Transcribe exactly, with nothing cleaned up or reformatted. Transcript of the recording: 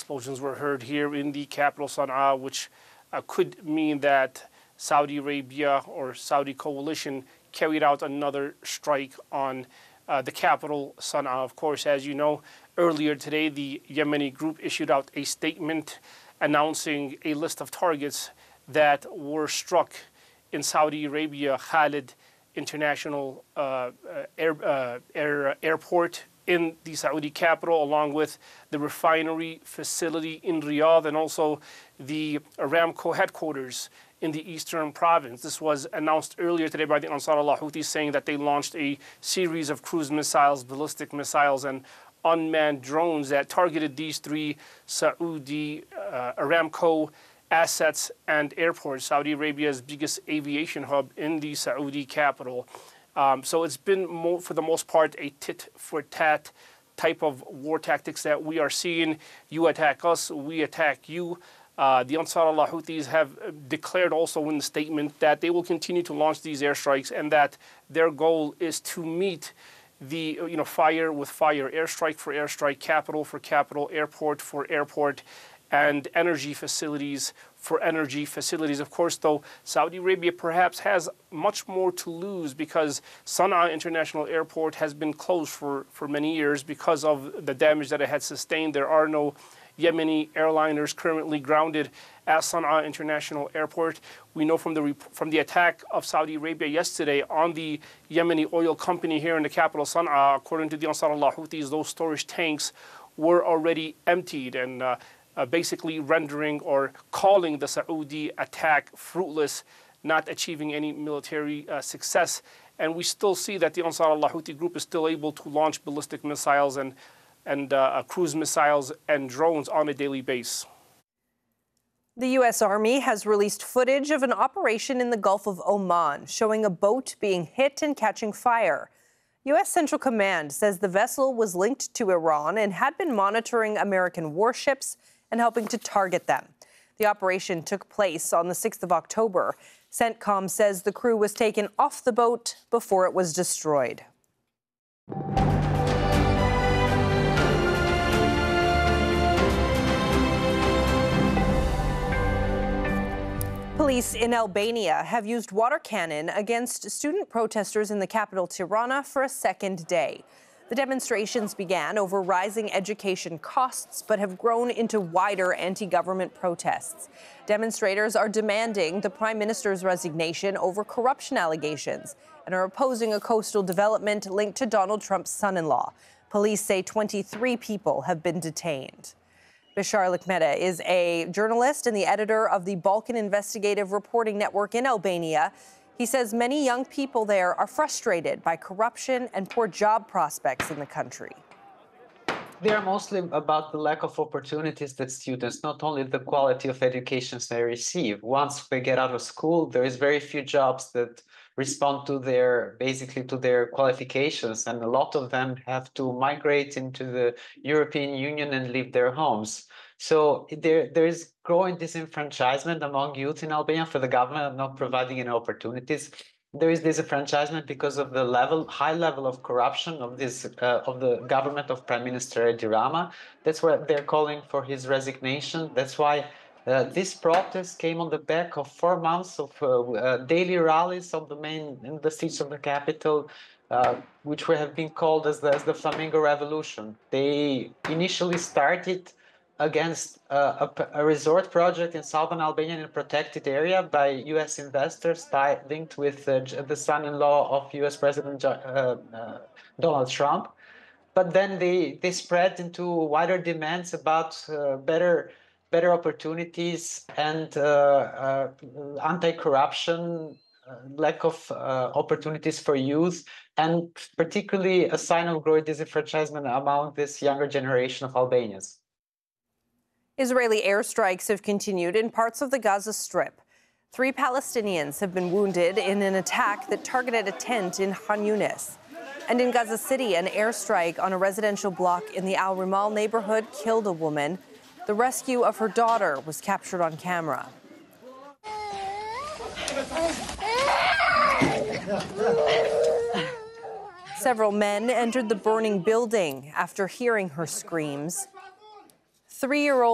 explosions were heard here in the capital, Sana'a, which uh, could mean that Saudi Arabia or Saudi coalition carried out another strike on uh, the capital, Sana'a. Of course, as you know, earlier today, the Yemeni group issued out a statement announcing a list of targets that were struck in Saudi Arabia, Khalid International uh, air, uh, air, Airport in the Saudi capital, along with the refinery facility in Riyadh and also the Aramco headquarters in the eastern province. This was announced earlier today by the Ansar Allah Houthis, saying that they launched a series of cruise missiles, ballistic missiles, and unmanned drones that targeted these three Saudi uh, Aramco assets and airports, Saudi Arabia's biggest aviation hub in the Saudi capital. Um, so it's been, more, for the most part, a tit-for-tat type of war tactics that we are seeing. You attack us, we attack you. Uh, the Ansar Allah Houthis have declared also in the statement that they will continue to launch these airstrikes and that their goal is to meet the, you know, fire with fire, airstrike for airstrike, capital for capital, airport for airport, and energy facilities for energy facilities. Of course, though, Saudi Arabia perhaps has much more to lose because Sana'a International Airport has been closed for, for many years because of the damage that it had sustained. There are no Yemeni airliners currently grounded at Sana'a International Airport. We know from the from the attack of Saudi Arabia yesterday on the Yemeni oil company here in the capital, Sana'a, according to the Ansar Allah Houthis, those storage tanks were already emptied, and uh, Uh, basically rendering or calling the Saudi attack fruitless, not achieving any military uh, success. And we still see that the Ansar Allah Houthi group is still able to launch ballistic missiles and, and uh, cruise missiles and drones on a daily basis. The U S Army has released footage of an operation in the Gulf of Oman showing a boat being hit and catching fire. U S Central Command says the vessel was linked to Iran and had been monitoring American warships and helping to target them. The operation took place on the sixth of October. CENTCOM says the crew was taken off the boat before it was destroyed. Police in Albania have used water cannon against student protesters in the capital, Tirana, for a second day. The demonstrations began over rising education costs, but have grown into wider anti-government protests. Demonstrators are demanding the Prime Minister's resignation over corruption allegations and are opposing a coastal development linked to Donald Trump's son-in-law. Police say twenty-three people have been detained. Bashar Lekmeta is a journalist and the editor of the Balkan Investigative Reporting Network in Albania. He says many young people there are frustrated by corruption and poor job prospects in the country. They are mostly about the lack of opportunities that students, not only the quality of education they receive. Once they get out of school, there is very few jobs that respond to their, basically to their qualifications, and a lot of them have to migrate into the European Union and leave their homes. So there, there is growing disenfranchisement among youth in Albania for the government not providing any opportunities. There is disenfranchisement because of the level, high level of corruption of this, uh, of the government of Prime Minister Edi Rama. That's why they're calling for his resignation. That's why uh, this protest came on the back of four months of uh, uh, daily rallies on the main, in the streets of the capital, uh, which have been called as the, as the Flamingo Revolution. They initially started against uh, a, a resort project in southern Albania in a protected area by U S investors by, linked with uh, the son-in-law of U S President uh, uh, Donald Trump. But then they, they spread into wider demands about uh, better, better opportunities and uh, uh, anti-corruption, uh, lack of uh, opportunities for youth, and particularly a sign of growing disenfranchisement among this younger generation of Albanians. Israeli airstrikes have continued in parts of the Gaza Strip. Three Palestinians have been wounded in an attack that targeted a tent in Khan Yunis. And in Gaza City, an airstrike on a residential block in the Al Rimal neighborhood killed a woman. The rescue of her daughter was captured on camera. Several men entered the burning building after hearing her screams. Three-year-old